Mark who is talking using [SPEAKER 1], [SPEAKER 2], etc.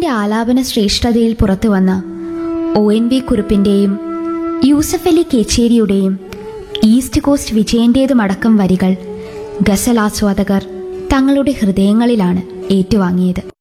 [SPEAKER 1] അതിന്റെ ആലാപന ശ്രേഷ്ഠതയിൽ പുറത്തുവന്ന ONV കുറുപ്പിന്റെയും Yusuf Ali കേച്ചേരിയുടെയും east cost വിജയന്റേതുമടക്കം വരികൾ ഗസൽ ആസ്വാദകർ തങ്ങളുടെ ഹൃദയങ്ങളിലാണ് ഏറ്റുവാങ്ങിയത്.